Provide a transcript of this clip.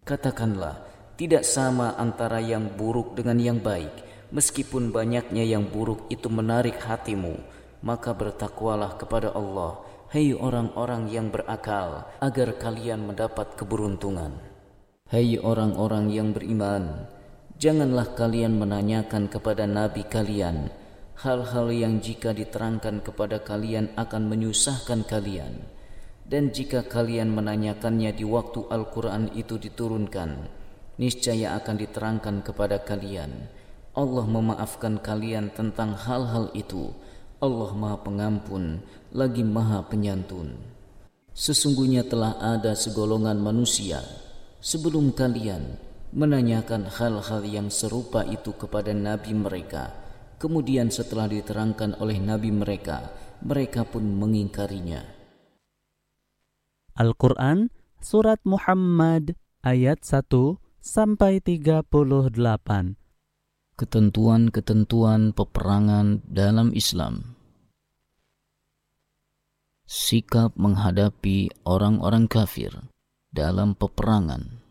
Katakanlah, tidak sama antara yang buruk dengan yang baik. Meskipun banyaknya yang buruk itu menarik hatimu, maka bertakwalah kepada Allah, hai orang-orang yang berakal, agar kalian mendapat keberuntungan. Hai orang-orang yang beriman, janganlah kalian menanyakan kepada Nabi kalian hal-hal yang jika diterangkan kepada kalian akan menyusahkan kalian. Dan jika kalian menanyakannya di waktu Al-Quran itu diturunkan, niscaya akan diterangkan kepada kalian. Allah memaafkan kalian tentang hal-hal itu. Allah Maha Pengampun lagi Maha Penyantun. Sesungguhnya telah ada segolongan manusia sebelum kalian menanyakan hal-hal yang serupa itu kepada Nabi mereka. Kemudian setelah diterangkan oleh Nabi mereka, mereka pun mengingkarinya. Al-Quran Surat Muhammad ayat 1-38. Ketentuan-ketentuan peperangan dalam Islam. Sikap menghadapi orang-orang kafir dalam peperangan.